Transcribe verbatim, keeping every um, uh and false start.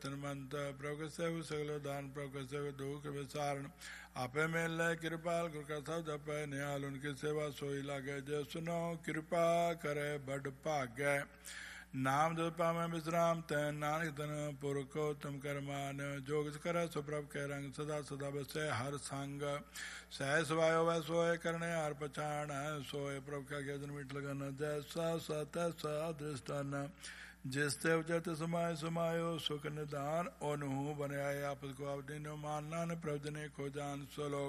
ਤਨਮੰਤ ਪ੍ਰਭ ਸੇਵ ਸਗਲ ਦਾਨ ਪ੍ਰਭ ਸੇਵ ਦੁਖ ਵਿਸਾਰਨ ਆਪੇ ਮੇਲ ਲੈ ਕਿਰਪਾਲ ਗੁਰ ਕਾ ਸਬਦ ਜਪੈ ਨਿਹਾਲ ਉਨਕੀ ਸੇਵਾ ਸੋਈ ਲਾਗੇ ਜੇ ਸੁਨੋ ਕਿਰਪਾ ਕਰੇ ਬੜ ਭਾਗੈ ਨਾਮ ਜਪ ਪਾਵੈ ਵਿਸਰਾਮ ਤੈ ਨਾਨਕ ਤਨ ਪੁਰਖ ਉਤਮ ਕਰਮਾਨ ਜੋਗ ਕਰੈ ਸੋ ਪ੍ਰਭ ਕੈ ਰੰਗ ਸਦਾ ਸਦਾ ਬਸੈ ਹਰ ਸੰਗ ਸਹਿ ਸਵਾਇ ਵੈ ਸੋਇ ਕਰਨੇ ਹਰ ਪਛਾਣ ਸੋਇ ਪ੍ਰਭ ਕਾ ਗਿਆਨ ਮਿਟ ਲਗਨ ਜੈਸਾ ਸਤ ਸਾ ਦ੍ਰਿਸ਼ਟਨ ਜਿਸ ਤੇ ਉਚਿਤ ਸਮਾਇ ਸਮਾਇਓ ਸੁਖ ਨਿਦਾਨ ਉਹਨੂੰ ਬਣਾਇਆ ਆਪਸ ਕੋ ਆਪਦੇ ਨੂੰ ਮਾਨ ਨਾਨ ਪ੍ਰਭ ਜਨੇ ਕੋ ਜਾਨ ਸੋ ਲੋਕ